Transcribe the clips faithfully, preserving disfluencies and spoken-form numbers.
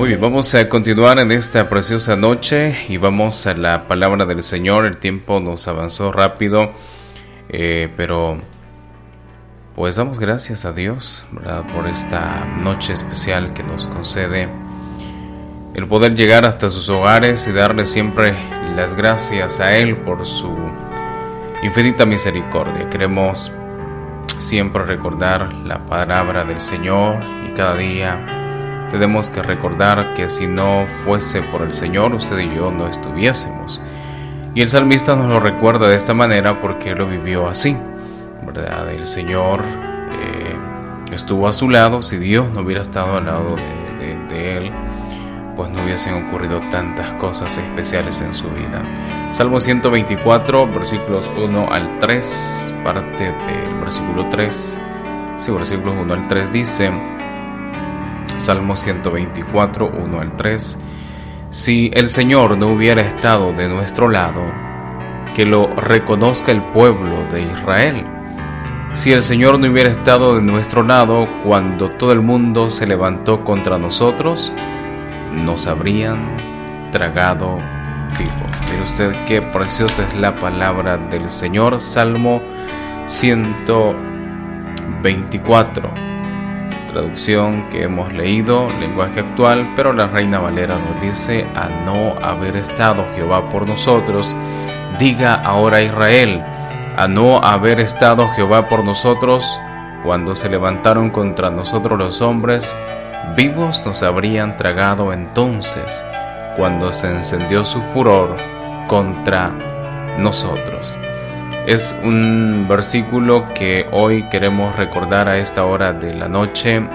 Muy bien, vamos a continuar en esta preciosa noche y vamos a la palabra del Señor. El tiempo nos avanzó rápido, eh, pero pues damos gracias a Dios, ¿verdad?, por esta noche especial que nos concede el poder llegar hasta sus hogares y darle siempre las gracias a Él por su infinita misericordia. Queremos siempre recordar la palabra del Señor y cada día tenemos que recordar que si no fuese por el Señor, usted y yo no estuviésemos. Y el salmista nos lo recuerda de esta manera porque él lo vivió así, ¿verdad? El Señor eh, estuvo a su lado. Si Dios no hubiera estado al lado de, de, de él, pues no hubiesen ocurrido tantas cosas especiales en su vida. Salmo ciento veinticuatro, versículos uno al tres, parte del versículo tres. Sí, versículos uno al tres dice... Salmo ciento veinticuatro, uno al tres. Si el Señor no hubiera estado de nuestro lado, que lo reconozca el pueblo de Israel. Si el Señor no hubiera estado de nuestro lado cuando todo el mundo se levantó contra nosotros, nos habrían tragado vivos. Mire usted qué preciosa es la palabra del Señor. Salmo ciento veinticuatro. Traducción que hemos leído, lenguaje actual, pero la Reina Valera nos dice: a no haber estado Jehová por nosotros, diga ahora Israel, a no haber estado Jehová por nosotros, cuando se levantaron contra nosotros los hombres, vivos nos habrían tragado entonces, cuando se encendió su furor contra nosotros. Es un versículo que hoy queremos recordar a esta hora de la noche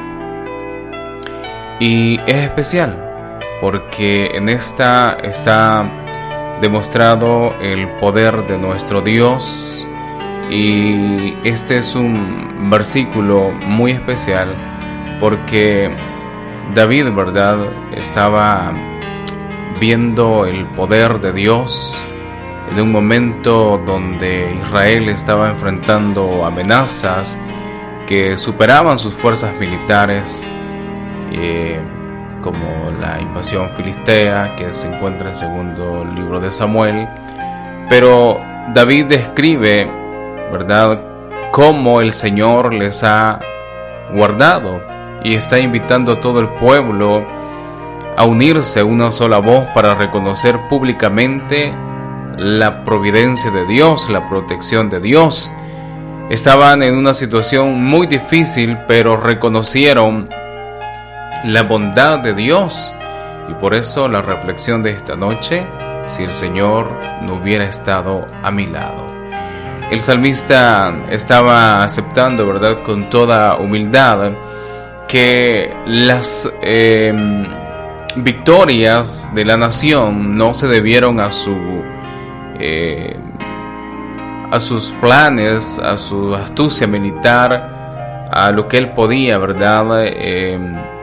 y es especial porque en esta está demostrado el poder de nuestro Dios y este es un versículo muy especial porque David, ¿verdad?, estaba viendo el poder de Dios en un momento donde Israel estaba enfrentando amenazas que superaban sus fuerzas militares, eh, como la invasión filistea que se encuentra en el segundo libro de Samuel. Pero David describe, ¿verdad?, cómo el Señor les ha guardado y está invitando a todo el pueblo a unirse a una sola voz para reconocer públicamente la providencia de Dios, la protección de Dios. Estaban en una situación muy difícil, pero reconocieron la bondad de Dios. Y por eso la reflexión de esta noche: si el Señor no hubiera estado a mi lado. El salmista estaba aceptando, ¿verdad?, con toda humildad, que las eh, victorias de la nación no se debieron a su Eh, a sus planes, a su astucia militar, a lo que él podía, ¿verdad?, eh,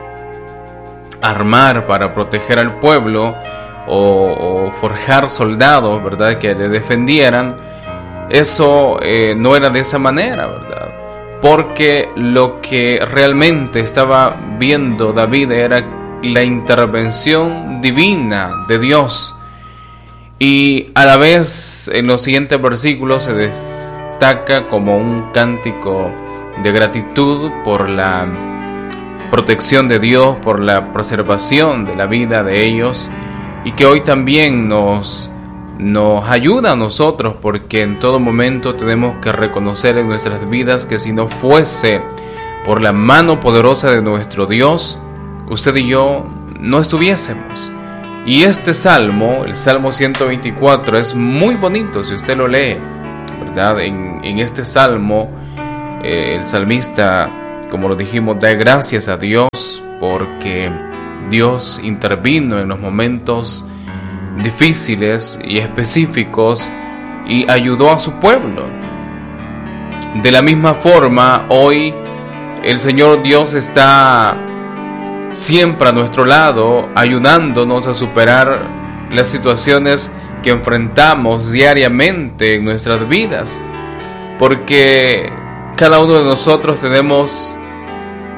armar para proteger al pueblo o, o forjar soldados, ¿verdad?, que le defendieran. Eso eh, no era de esa manera, ¿verdad?, porque lo que realmente estaba viendo David era la intervención divina de Dios. Y a la vez en los siguientes versículos se destaca como un cántico de gratitud por la protección de Dios, por la preservación de la vida de ellos, y que hoy también nos, nos ayuda a nosotros, porque en todo momento tenemos que reconocer en nuestras vidas que si no fuese por la mano poderosa de nuestro Dios, usted y yo no estuviésemos. Y este salmo, el Salmo ciento veinticuatro, es muy bonito si usted lo lee, ¿verdad? En, en este salmo, eh, el salmista, como lo dijimos, da gracias a Dios porque Dios intervino en los momentos difíciles y específicos y ayudó a su pueblo. De la misma forma, hoy el Señor Dios está siempre a nuestro lado, ayudándonos a superar las situaciones que enfrentamos diariamente en nuestras vidas, porque cada uno de nosotros tenemos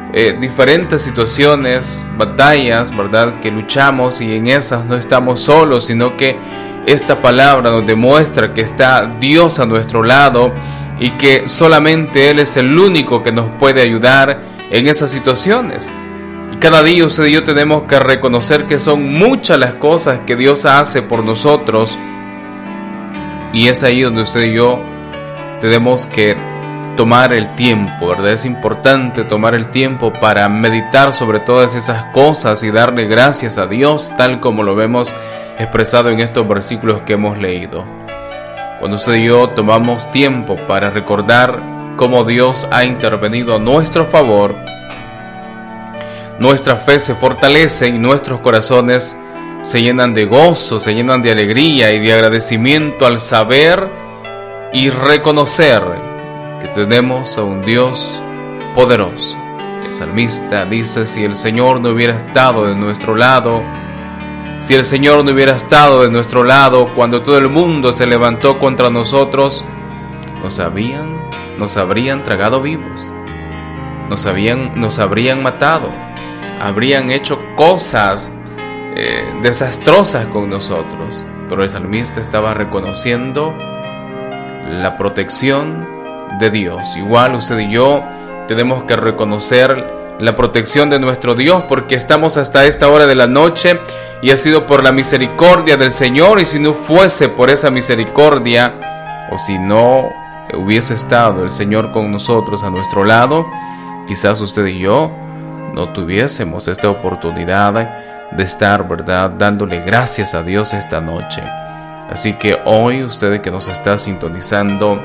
eh, diferentes situaciones, batallas, ¿verdad?, que luchamos, y en esas no estamos solos, sino que esta palabra nos demuestra que está Dios a nuestro lado y que solamente Él es el único que nos puede ayudar en esas situaciones. Y cada día usted y yo tenemos que reconocer que son muchas las cosas que Dios hace por nosotros, y es ahí donde usted y yo tenemos que tomar el tiempo, ¿verdad? Es importante tomar el tiempo para meditar sobre todas esas cosas y darle gracias a Dios, tal como lo vemos expresado en estos versículos que hemos leído. Cuando usted y yo tomamos tiempo para recordar cómo Dios ha intervenido a nuestro favor, nuestra fe se fortalece y nuestros corazones se llenan de gozo, se llenan de alegría y de agradecimiento al saber y reconocer que tenemos a un Dios poderoso. El salmista dice: si el Señor no hubiera estado de nuestro lado, si el Señor no hubiera estado de nuestro lado cuando todo el mundo se levantó contra nosotros, nos habían, nos habrían tragado vivos, nos habían, nos habrían matado, habrían hecho cosas eh, desastrosas con nosotros. Pero el salmista estaba reconociendo la protección de Dios. Igual usted y yo tenemos que reconocer la protección de nuestro Dios, porque estamos hasta esta hora de la noche y ha sido por la misericordia del Señor. Y si no fuese por esa misericordia, o si no hubiese estado el Señor con nosotros a nuestro lado, quizás usted y yo no tuviésemos esta oportunidad de estar, ¿verdad?, dándole gracias a Dios esta noche. Así que hoy, usted que nos está sintonizando,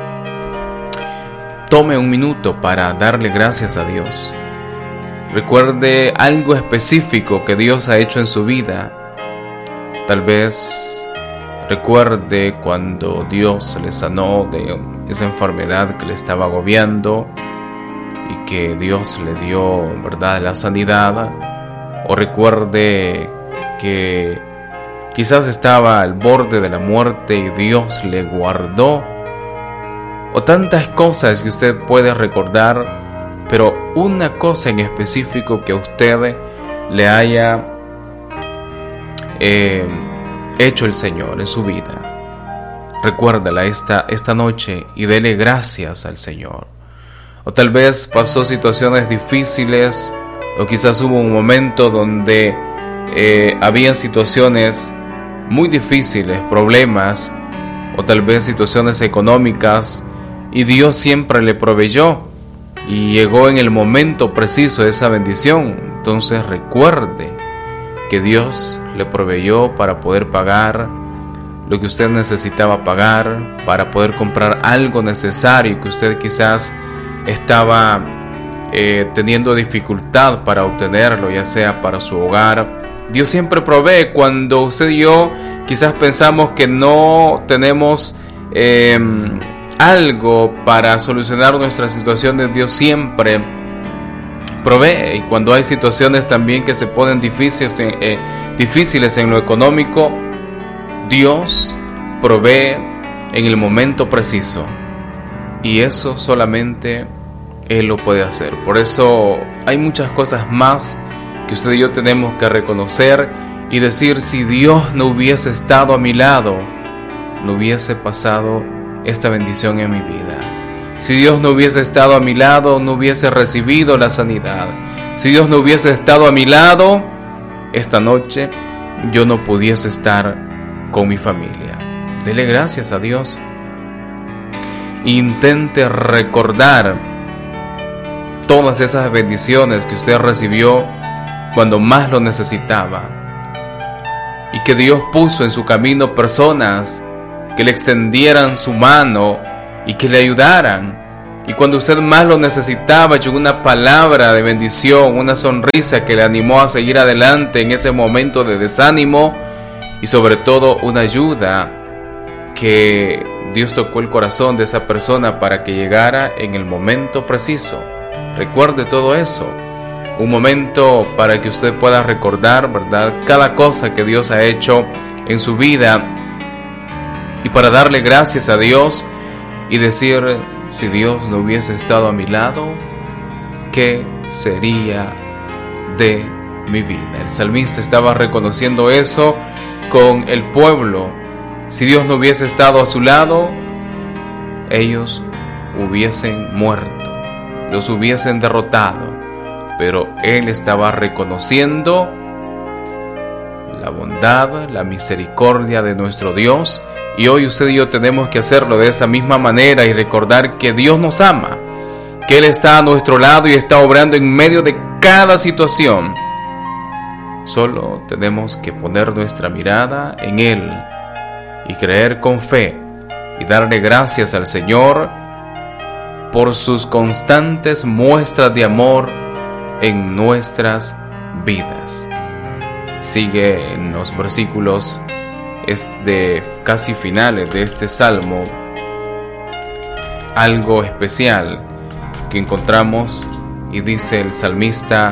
tome un minuto para darle gracias a Dios. Recuerde algo específico que Dios ha hecho en su vida. Tal vez recuerde cuando Dios le sanó de esa enfermedad que le estaba agobiando y que Dios le dio, ¿verdad?, la sanidad. O recuerde que quizás estaba al borde de la muerte y Dios le guardó. O tantas cosas que usted puede recordar, pero una cosa en específico que a usted le haya eh, hecho el Señor en su vida. Recuérdala esta, esta noche y dele gracias al Señor. O tal vez pasó situaciones difíciles, o quizás hubo un momento donde eh, habían situaciones muy difíciles, problemas, o tal vez situaciones económicas, y Dios siempre le proveyó y llegó en el momento preciso esa bendición. Entonces recuerde que Dios le proveyó para poder pagar lo que usted necesitaba pagar, para poder comprar algo necesario que usted quizás estaba eh, teniendo dificultad para obtenerlo, ya sea para su hogar. Dios siempre provee. Cuando usted y yo quizás pensamos que no tenemos eh, algo para solucionar nuestras situaciones, Dios siempre provee. Y cuando hay situaciones también que se ponen difíciles, eh, difíciles en lo económico, Dios provee en el momento preciso, y eso solamente Él lo puede hacer. Por eso hay muchas cosas más que usted y yo tenemos que reconocer y decir: si Dios no hubiese estado a mi lado, no hubiese pasado esta bendición en mi vida. Si Dios no hubiese estado a mi lado, no hubiese recibido la sanidad. Si Dios no hubiese estado a mi lado, esta noche yo no pudiese estar con mi familia. Dele gracias a Dios. Intente recordar todas esas bendiciones que usted recibió cuando más lo necesitaba, y que Dios puso en su camino personas que le extendieran su mano y que le ayudaran. Y cuando usted más lo necesitaba, llegó una palabra de bendición, una sonrisa que le animó a seguir adelante en ese momento de desánimo, y sobre todo una ayuda que Dios tocó el corazón de esa persona para que llegara en el momento preciso. Recuerde todo eso. Un momento para que usted pueda recordar, ¿verdad?, cada cosa que Dios ha hecho en su vida, y para darle gracias a Dios y decir: si Dios no hubiese estado a mi lado, ¿qué sería de mi vida. El salmista estaba reconociendo eso con el pueblo. Si Dios no hubiese estado a su lado, ellos hubiesen muerto, los hubiesen derrotado. Pero Él estaba reconociendo la bondad, la misericordia de nuestro Dios. Y hoy usted y yo tenemos que hacerlo de esa misma manera y recordar que Dios nos ama, que Él está a nuestro lado y está obrando en medio de cada situación. Solo tenemos que poner nuestra mirada en Él y creer con fe y darle gracias al Señor por sus constantes muestras de amor en nuestras vidas. Sigue en los versículos de casi finales de este salmo algo especial que encontramos, y dice el salmista: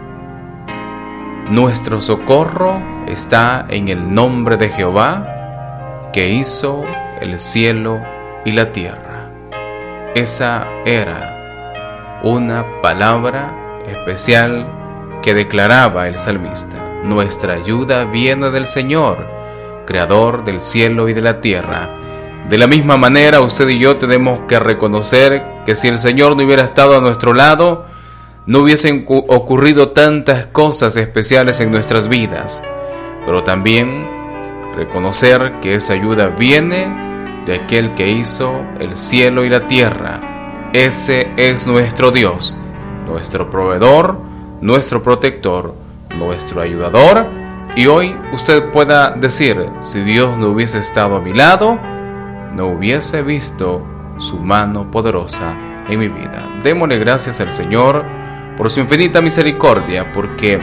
nuestro socorro está en el nombre de Jehová, que hizo el cielo y la tierra. Esa era una palabra especial que declaraba el salmista. Nuestra ayuda viene del Señor, creador del cielo y de la tierra. De la misma manera, usted y yo tenemos que reconocer que si el Señor no hubiera estado a nuestro lado, no hubiesen ocurrido tantas cosas especiales en nuestras vidas. Pero también reconocer que esa ayuda viene de aquel que hizo el cielo y la tierra. Ese es nuestro Dios, nuestro proveedor, nuestro protector, nuestro ayudador. Y hoy usted pueda decir: si Dios no hubiese estado a mi lado, no hubiese visto su mano poderosa en mi vida. Démosle gracias al Señor por su infinita misericordia, porque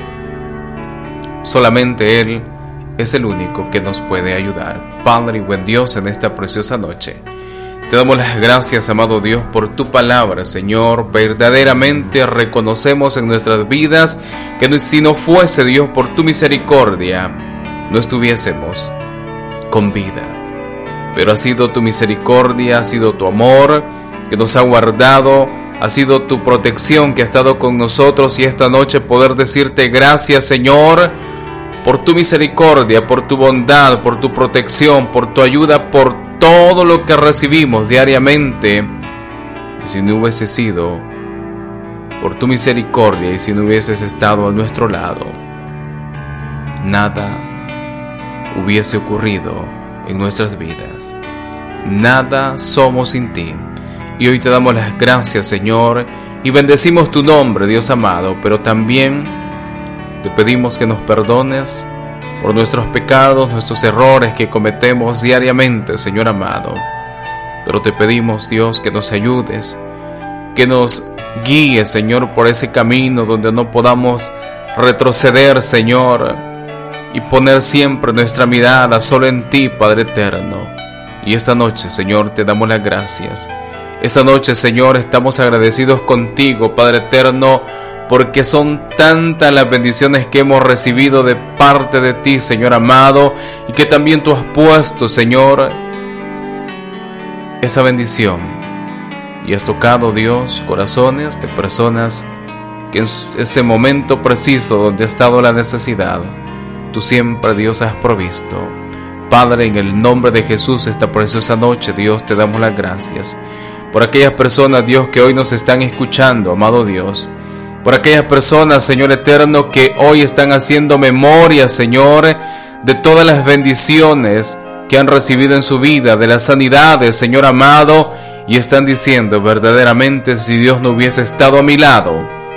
solamente Él es el único que nos puede ayudar. Padre y buen Dios, en esta preciosa noche te damos las gracias, amado Dios, por tu palabra, Señor. Verdaderamente reconocemos en nuestras vidas que si no fuese, Dios, por tu misericordia, no estuviésemos con vida. Pero ha sido tu misericordia, ha sido tu amor que nos ha guardado, ha sido tu protección que ha estado con nosotros, y esta noche poder decirte gracias, Señor, por tu misericordia, por tu bondad, por tu protección, por tu ayuda, por todo lo que recibimos diariamente. Y si no hubiese sido por tu misericordia y si no hubieses estado a nuestro lado, nada hubiese ocurrido en nuestras vidas. Nada somos sin ti. Y hoy te damos las gracias, Señor, y bendecimos tu nombre, Dios amado, pero también te pedimos que nos perdones por nuestros pecados, nuestros errores que cometemos diariamente, Señor amado. Pero te pedimos, Dios, que nos ayudes, que nos guíes, Señor, por ese camino donde no podamos retroceder, Señor, y poner siempre nuestra mirada solo en ti, Padre eterno. Y esta noche, Señor, te damos las gracias. Esta noche, Señor, estamos agradecidos contigo, Padre eterno, porque son tantas las bendiciones que hemos recibido de parte de ti, Señor amado, y que también tú has puesto, Señor, esa bendición, y has tocado, Dios, corazones de personas que en ese momento preciso donde ha estado la necesidad, tú siempre, Dios, has provisto. Padre, en el nombre de Jesús, esta preciosa noche, Dios, te damos las gracias por aquellas personas, Dios, que hoy nos están escuchando, amado Dios. Por aquellas personas, Señor eterno, que hoy están haciendo memoria, Señor, de todas las bendiciones que han recibido en su vida, de las sanidades, Señor amado, y están diciendo: verdaderamente, si Dios no hubiese estado a mi lado,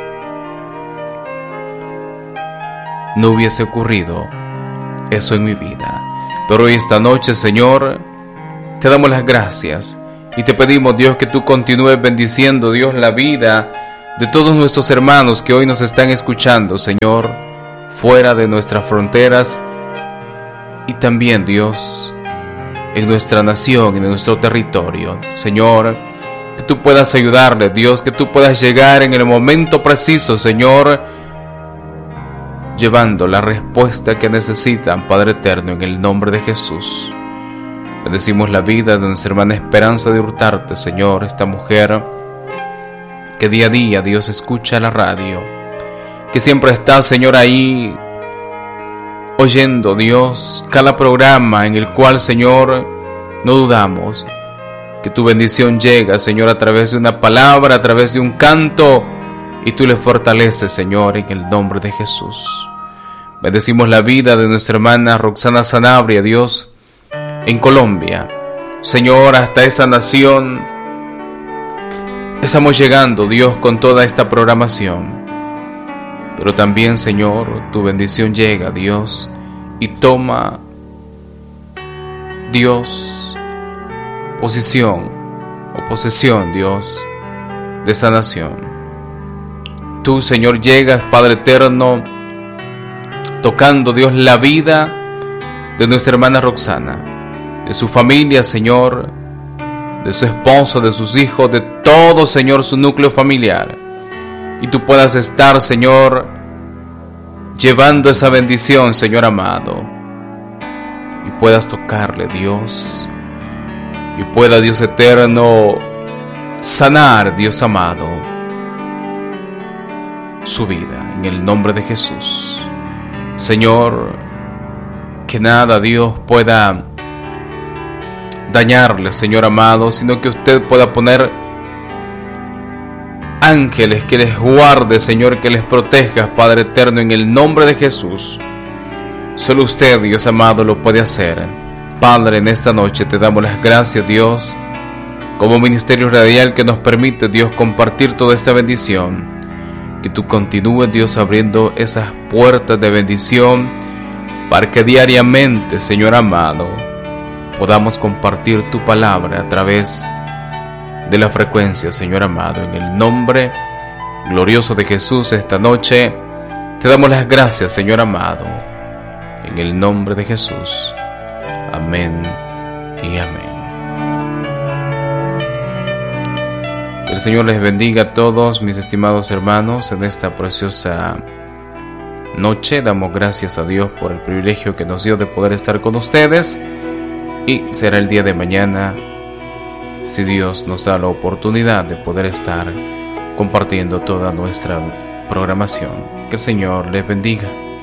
no hubiese ocurrido eso en mi vida. Pero hoy, esta noche, Señor, te damos las gracias y te pedimos, Dios, que tú continúes bendiciendo, Dios, la vida de todos nuestros hermanos que hoy nos están escuchando, Señor, fuera de nuestras fronteras, y también, Dios, en nuestra nación, en nuestro territorio. Señor, que tú puedas ayudarles, Dios, que tú puedas llegar en el momento preciso, Señor, llevando la respuesta que necesitan, Padre eterno, en el nombre de Jesús. Bendecimos la vida de nuestra hermana Esperanza de Hurtarte, Señor, esta mujer que día a día, Dios, escucha la radio, que siempre está, Señor, ahí oyendo, Dios, cada programa en el cual, Señor, no dudamos que tu bendición llega, Señor, a través de una palabra, a través de un canto, y tú le fortaleces, Señor, en el nombre de Jesús. Bendecimos la vida de nuestra hermana Roxana Sanabria, Dios, en Colombia. Señor, hasta esa nación estamos llegando, Dios, con toda esta programación. Pero también, Señor, tu bendición llega, Dios, y toma, Dios, posición o posesión, Dios, de esa nación. Tú, Señor, llegas, Padre eterno, tocando, Dios, la vida de nuestra hermana Roxana, de su familia, Señor, de su esposo, de sus hijos, de todo, Señor, su núcleo familiar. Y tú puedas estar, Señor, llevando esa bendición, Señor amado, y puedas tocarle, Dios, y pueda, Dios eterno, sanar, Dios amado, su vida, en el nombre de Jesús. Señor, que nada, Dios, pueda dañarle, Señor amado, sino que usted pueda poner ángeles que les guarde, Señor, que les proteja, Padre eterno, en el nombre de Jesús. Solo usted, Dios amado, lo puede hacer. Padre, en esta noche te damos las gracias, Dios, como ministerio radial que nos permite, Dios, compartir toda esta bendición. Que tú continúes, Dios, abriendo esas puertas de bendición para que diariamente, Señor amado, podamos compartir tu palabra a través de la frecuencia, Señor amado. En el nombre glorioso de Jesús, esta noche te damos las gracias, Señor amado, en el nombre de Jesús. Amén y amén. Que el Señor les bendiga a todos, mis estimados hermanos, en esta preciosa noche. Damos gracias a Dios por el privilegio que nos dio de poder estar con ustedes, y será el día de mañana, si Dios nos da la oportunidad de poder estar compartiendo toda nuestra programación. Que el Señor les bendiga.